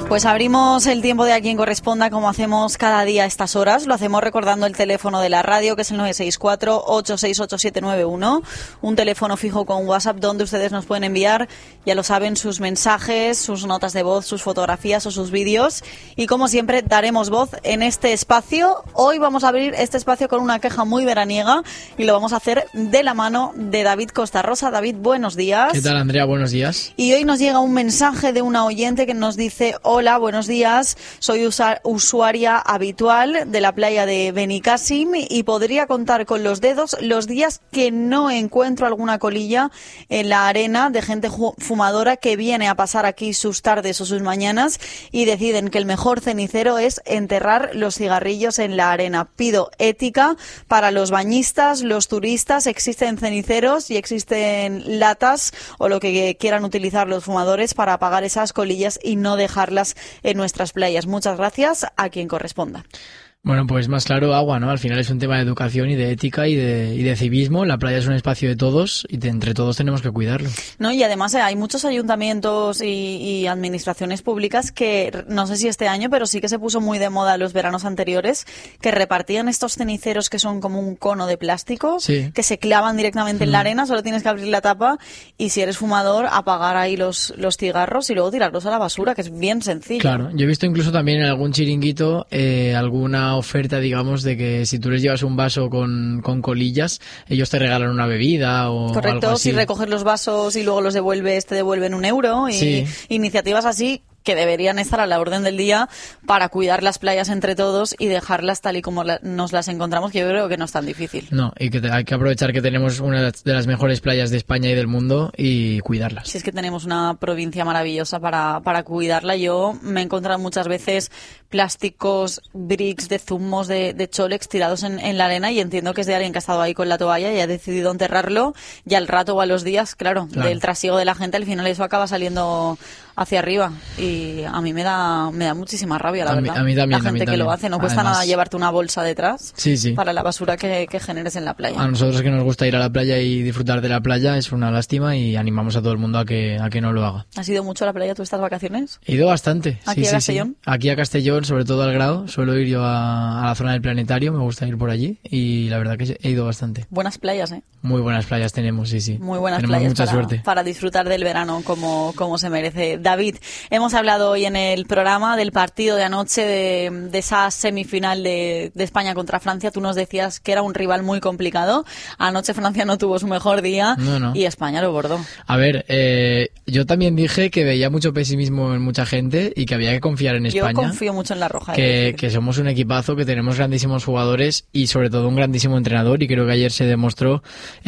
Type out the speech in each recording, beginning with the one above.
Pues abrimos el tiempo de A Quien Corresponda como hacemos cada día a estas horas. Lo hacemos recordando el teléfono de la radio, que es el 964-868-791. Un teléfono fijo con WhatsApp donde ustedes nos pueden enviar, ya lo saben, sus mensajes, sus notas de voz, sus fotografías o sus vídeos. Y como siempre, daremos voz en este espacio. Hoy vamos a abrir este espacio con una queja muy veraniega y lo vamos a hacer de la mano de David Costarrosa. David, buenos días. ¿Qué tal, Andrea? Buenos días. Y hoy nos llega un mensaje de una oyente que nos dice: hola, buenos días, soy usuaria habitual de la playa de Benicàssim y podría contar con los dedos los días que no encuentro alguna colilla en la arena de gente fumadora que viene a pasar aquí sus tardes o sus mañanas y deciden que el mejor cenicero es enterrar los cigarrillos en la arena. Pido ética para los bañistas, los turistas. Existen ceniceros y existen latas o lo que quieran utilizar los fumadores para apagar esas colillas y no dejarlas en nuestras playas. Muchas gracias, A Quien Corresponda. Bueno, pues más claro, agua, ¿no? Al final es un tema de educación y de ética y de civismo. La playa es un espacio de todos y entre todos tenemos que cuidarlo. No, y además hay muchos ayuntamientos y administraciones públicas que, no sé si este año, pero sí que se puso muy de moda los veranos anteriores, que repartían estos ceniceros que son como un cono de plástico, sí, que se clavan directamente en la arena, solo tienes que abrir la tapa y si eres fumador, apagar ahí los cigarros y luego tirarlos a la basura, que es bien sencillo. Claro, yo he visto incluso también en algún chiringuito alguna oferta, digamos, de que si tú les llevas un vaso con colillas, ellos te regalan una bebida o correcto, algo así. Si recoges los vasos y luego los devuelves, te devuelven €1 y sí, iniciativas así que deberían estar a la orden del día para cuidar las playas entre todos y dejarlas tal y como nos las encontramos, que yo creo que no es tan difícil. No, y que hay que aprovechar que tenemos una de las mejores playas de España y del mundo y cuidarlas. Si es que tenemos una provincia maravillosa para cuidarla. Yo me he encontrado muchas veces plásticos, bricks de zumos de Cholex tirados en la arena y entiendo que es de alguien que ha estado ahí con la toalla y ha decidido enterrarlo y al rato o a los días, claro, del trasiego de la gente, al final eso acaba saliendo hacia arriba y a mí me da muchísima rabia, la verdad. A mí también. La gente que lo hace, no cuesta nada llevarte una bolsa detrás sí, para la basura que generes en la playa. A nosotros que nos gusta ir a la playa y disfrutar de la playa es una lástima y animamos a todo el mundo a que no lo haga. ¿Has ido mucho a la playa tú estas vacaciones? He ido bastante. ¿Aquí a Castellón? Sí. Aquí a Castellón, sobre todo al Grado. Suelo ir yo a la zona del planetario, me gusta ir por allí y la verdad que he ido bastante. Buenas playas, ¿eh? Muy buenas playas tenemos, sí. Muy buenas tenemos playas mucha suerte para disfrutar del verano como se merece. David, hemos hablado hoy en el programa del partido de anoche, de esa semifinal de España contra Francia. Tú nos decías que era un rival muy complicado. Anoche Francia no tuvo su mejor día y España lo bordó. A ver, yo también dije que veía mucho pesimismo en mucha gente y que había que confiar en España. Yo confío mucho en la Roja. Que somos un equipazo, que tenemos grandísimos jugadores y sobre todo un grandísimo entrenador y creo que ayer se demostró.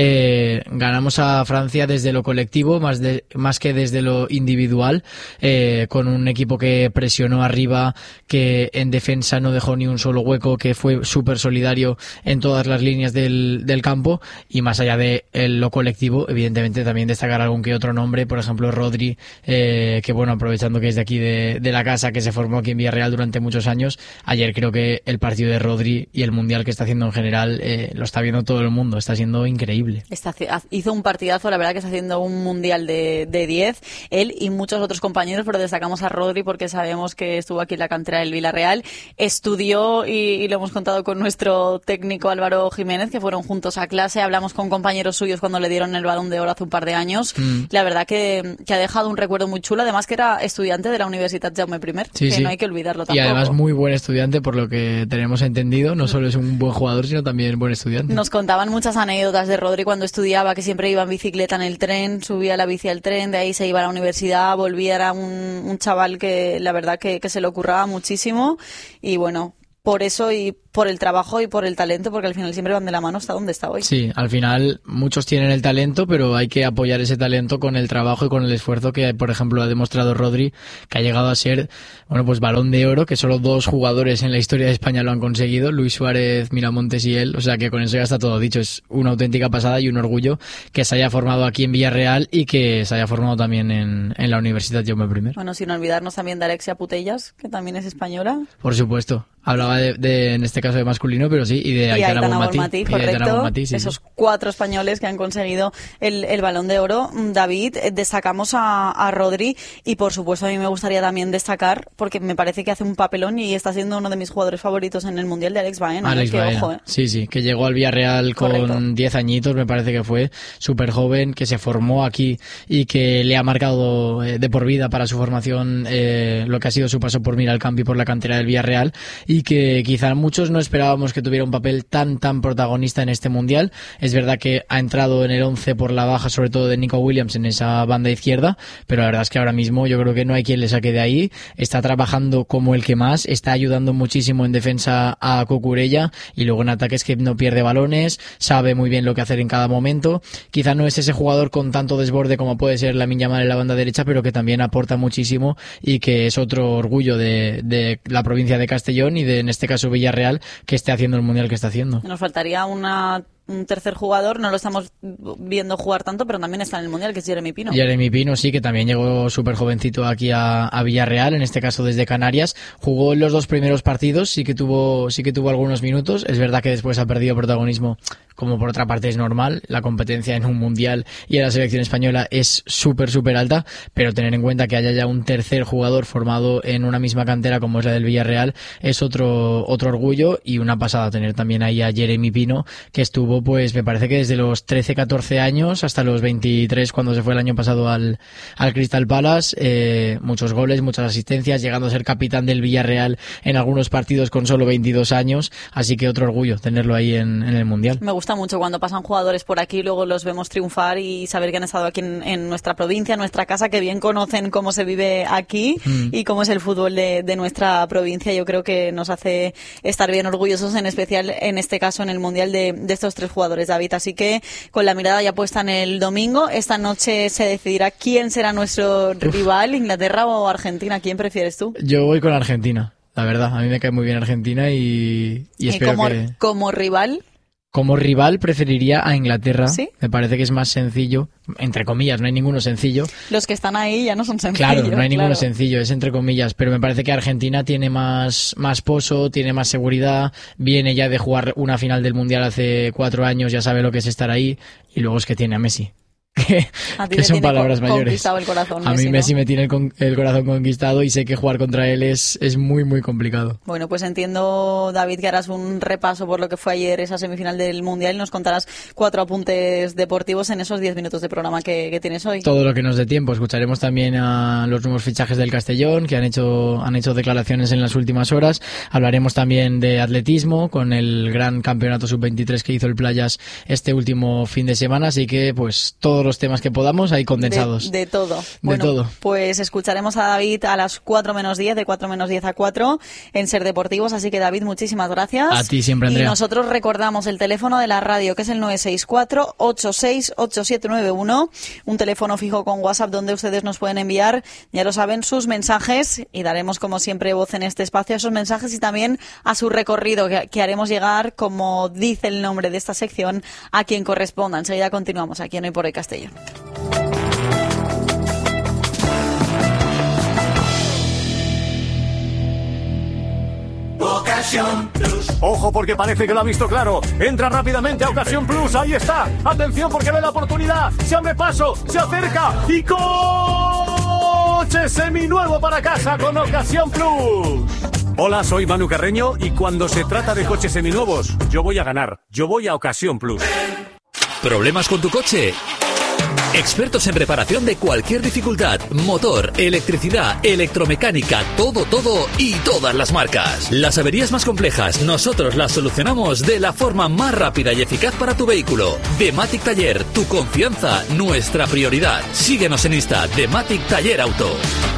Ganamos a Francia desde lo colectivo más que desde lo individual, con un equipo que presionó arriba, que en defensa no dejó ni un solo hueco, que fue súper solidario en todas las líneas del campo y más allá de lo colectivo, evidentemente también destacar algún que otro nombre, por ejemplo Rodri, que bueno, aprovechando que es de aquí de la casa, que se formó aquí en Villarreal durante muchos años, ayer creo que el partido de Rodri y el mundial que está haciendo en general lo está viendo todo el mundo, está siendo increíble. Hizo un partidazo, la verdad que está haciendo un mundial de 10, él y muchos otros compañeros, pero destacamos a Rodri porque sabemos que estuvo aquí en la cantera del Villarreal, estudió y lo hemos contado con nuestro técnico Álvaro Jiménez, que fueron juntos a clase, hablamos con compañeros suyos cuando le dieron el Balón de Oro hace un par de años, la verdad que ha dejado un recuerdo muy chulo, además que era estudiante de la Universitat Jaume I, no hay que olvidarlo tampoco. Y además muy buen estudiante, por lo que tenemos entendido, no solo es un buen jugador, sino también buen estudiante. Nos contaban muchas anécdotas de Rodri cuando estudiaba, que siempre iba en bicicleta en el tren, subía la bici al tren, de ahí se iba a la universidad, volvía, era un chaval que la verdad que se lo curraba muchísimo y bueno, por eso y por el trabajo y por el talento, porque al final siempre van de la mano hasta donde está hoy. Sí, al final muchos tienen el talento, pero hay que apoyar ese talento con el trabajo y con el esfuerzo que, por ejemplo, ha demostrado Rodri, que ha llegado a ser, bueno, pues Balón de Oro, que solo 2 jugadores en la historia de España lo han conseguido, Luis Suárez, Miramontes y él, o sea que con eso ya está todo dicho, es una auténtica pasada y un orgullo que se haya formado aquí en Villarreal y que se haya formado también en la Universitat Jaume I. Bueno, sin olvidarnos también de Alexia Putellas, que también es española. Por supuesto. Hablaba en este caso de masculino, pero sí, y de Aitana Bonmatí. Correcto. Esos 4 españoles que han conseguido el Balón de Oro. David, destacamos a Rodri y por supuesto a mí me gustaría también destacar, porque me parece que hace un papelón y está siendo uno de mis jugadores favoritos en el Mundial, de Alex Baena. Ojo, Sí, que llegó al Villarreal con 10 añitos, me parece que fue, súper joven, que se formó aquí y que le ha marcado de por vida para su formación lo que ha sido su paso por Miralcamp y por la cantera del Villarreal, y que quizá muchos no esperábamos que tuviera un papel tan protagonista en este Mundial. Es verdad que ha entrado en el 11 por la baja, sobre todo de Nico Williams en esa banda izquierda, pero la verdad es que ahora mismo yo creo que no hay quien le saque de ahí. Está trabajando como el que más, está ayudando muchísimo en defensa a Cucurella y luego en ataques que no pierde balones, sabe muy bien lo que hacer en cada momento. Quizá no es ese jugador con tanto desborde como puede ser Lamine Yamal en la banda derecha, pero que también aporta muchísimo y que es otro orgullo de la provincia de Castellón y en este caso Villarreal, que esté haciendo el Mundial que está haciendo. Nos faltaría un tercer jugador, no lo estamos viendo jugar tanto, pero también está en el Mundial, que es Jeremy Pino. Jeremy Pino, sí, que también llegó súper jovencito aquí a Villarreal, en este caso desde Canarias. Jugó en los 2 primeros partidos, sí que tuvo algunos minutos. Es verdad que después ha perdido protagonismo, como por otra parte es normal. La competencia en un Mundial y en la selección española es súper alta, pero tener en cuenta que haya ya un tercer jugador formado en una misma cantera como es la del Villarreal es otro orgullo, y una pasada tener también ahí a Jeremy Pino, que estuvo, pues me parece que desde los 13-14 años hasta los 23 cuando se fue el año pasado al Crystal Palace. Muchos goles, muchas asistencias, llegando a ser capitán del Villarreal en algunos partidos con solo 22 años, así que otro orgullo tenerlo ahí en el Mundial. Me gusta mucho cuando pasan jugadores por aquí, luego los vemos triunfar y saber que han estado aquí en nuestra provincia, en nuestra casa, que bien conocen cómo se vive aquí y cómo es el fútbol de nuestra provincia. Yo creo que nos hace estar bien orgullosos, en especial en este caso en el Mundial de estos 3 jugadores, David. Así que con la mirada ya puesta en el domingo, esta noche se decidirá quién será nuestro rival, Inglaterra o Argentina. ¿Quién prefieres tú? Yo voy con Argentina, la verdad. A mí me cae muy bien Argentina y espero que... ¿Como rival? Como rival preferiría a Inglaterra. ¿Sí? Me parece que es más sencillo, entre comillas, no hay ninguno sencillo. Los que están ahí ya no son sencillos. Claro, no hay ninguno sencillo, es entre comillas, pero me parece que Argentina tiene más pozo, tiene más seguridad, viene ya de jugar una final del Mundial hace 4 años, ya sabe lo que es estar ahí, y luego es que tiene a Messi. Que son palabras mayores. El corazón, a mí Messi me tiene el corazón conquistado y sé que jugar contra él es muy complicado. Bueno, pues entiendo, David, que harás un repaso por lo que fue ayer esa semifinal del Mundial y nos contarás 4 apuntes deportivos en esos 10 minutos de programa que tienes hoy. Todo lo que nos dé tiempo. Escucharemos también a los nuevos fichajes del Castellón, que han hecho declaraciones en las últimas horas. Hablaremos también de atletismo con el gran campeonato sub-23 que hizo el Playas este último fin de semana, así que pues todos los temas que podamos ahí condensados. De todo. Bueno, todo. Pues escucharemos a David a las 4 menos 10, de 4 menos 10 a 4 en Ser Deportivos, así que David, muchísimas gracias. A ti siempre, Andrea. Y nosotros recordamos el teléfono de la radio, que es el 964-868791, un teléfono fijo con WhatsApp donde ustedes nos pueden enviar, ya lo saben, sus mensajes, y daremos como siempre voz en este espacio a esos mensajes y también a su recorrido que haremos llegar, como dice el nombre de esta sección, a quien corresponda. Enseguida continuamos aquí en Hoy por Hoy Castellón. Ocasión Plus. Ojo, porque parece que lo ha visto claro. Entra rápidamente a Ocasión Plus. Ahí está. Atención, porque ve la oportunidad. Se abre paso, se acerca y coche seminuevo para casa con Ocasión Plus. Hola, soy Manu Carreño y cuando se trata de coches seminuevos, yo voy a ganar. Yo voy a Ocasión Plus. ¿Problemas con tu coche? Expertos en reparación de cualquier dificultad, motor, electricidad, electromecánica, todo y todas las marcas. Las averías más complejas, nosotros las solucionamos de la forma más rápida y eficaz para tu vehículo. Dematic Taller, tu confianza, nuestra prioridad. Síguenos en Insta, Dematic Taller Auto.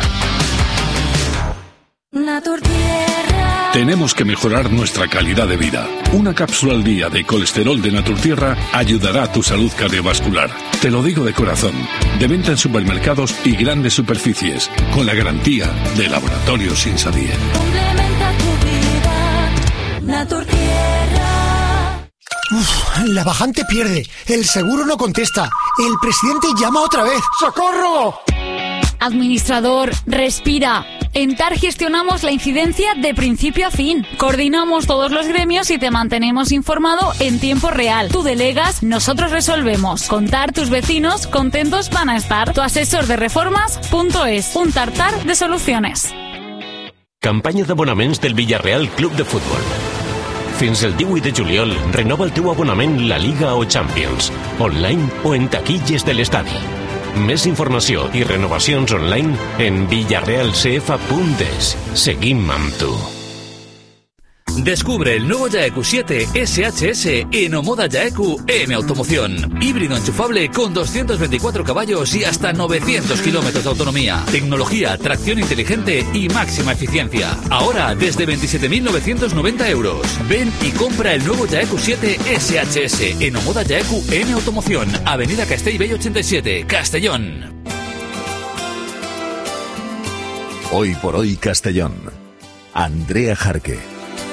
Tenemos que mejorar nuestra calidad de vida. Una cápsula al día de colesterol de Naturtierra ayudará a tu salud cardiovascular. Te lo digo de corazón. De venta en supermercados y grandes superficies, con la garantía de Laboratorios Insadier. Complementa tu vida, Naturtierra. La bajante pierde, el seguro no contesta, el presidente llama otra vez. ¡Socorro! Administrador, respira. En TAR gestionamos la incidencia de principio a fin. Coordinamos todos los gremios y te mantenemos informado en tiempo real. Tú delegas, nosotros resolvemos. Con TAR tus vecinos contentos van a estar. Tu asesor de reformas.es, un tartar de soluciones. Campanya d'abonaments del Villarreal Club de Futbol. Fins el 18 de juliol, renova el teu abonament La Liga o Champions, online o en taquilles de l'estadi. Més informació i renovacions online en villarrealcf.es. Seguim amb tu. Descubre el nuevo Yaeku 7 SHS en Omoda Yaeku M Automoción. Híbrido enchufable con 224 caballos y hasta 900 kilómetros de autonomía. Tecnología, tracción inteligente y máxima eficiencia. Ahora desde 27.990 euros. Ven y compra el nuevo Yaeku 7 SHS en Omoda Yaeku M Automoción. Avenida Castellbell 87, Castellón. Hoy por hoy Castellón. Andrea Jarque.